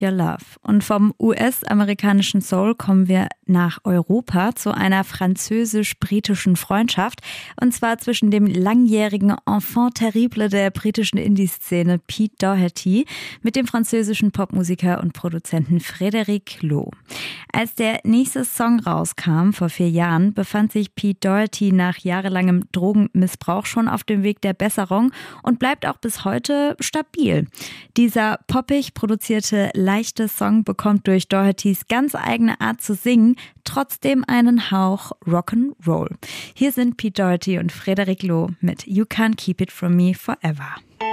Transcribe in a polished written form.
Your Love. Und vom US-amerikanischen Soul kommen wir nach Europa zu einer französisch-britischen Freundschaft. Und zwar zwischen dem langjährigen Enfant terrible der britischen Indie-Szene Pete Doherty mit dem französischen Popmusiker und Produzenten Frédéric Lo. Als der nächste Song rauskam vor 4 Jahren, befand sich Pete Doherty nach jahrelangem Drogenmissbrauch schon auf dem Weg der Besserung und bleibt auch bis heute stabil. Dieser poppig produzierte leichte Song bekommt durch Dohertys ganz eigene Art zu singen trotzdem einen Hauch Rock'n'Roll. Hier sind Pete Doherty und Frédéric Lo mit You Can't Keep It From Me Forever.